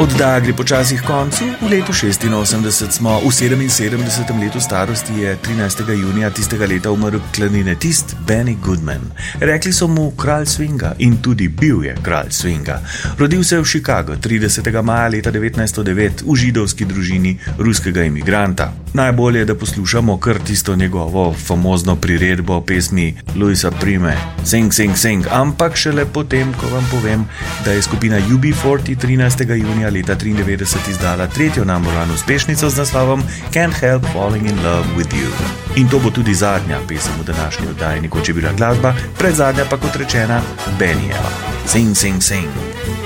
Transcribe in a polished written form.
Oddaja gre počasi k koncu, v letu 86 smo, v 77. letu starosti je 13. junija tistega leta umrl klarinetist Benny Goodman. Rekli so mu kralj swinga in tudi bil je kralj swinga. Rodil se je v Chicagu 30. maja leta 1909 v židovski družini ruskega imigranta. Najbolje je, da poslušamo kar tisto njegovo famozno priredbo pesmi Louisa Prime Sing, sing, sing, ampak šele potem, ko vam povem, da je skupina UB40 13. junija leta 1993 izdala tretjo number one uspešnico z naslovom Can't Help Falling in Love with You. In to bo tudi zadnja pesem v današnji oddaji, nekoč je bila glasba, predzadnja pa kot rečena Bennyjeva. Sing, sing, sing.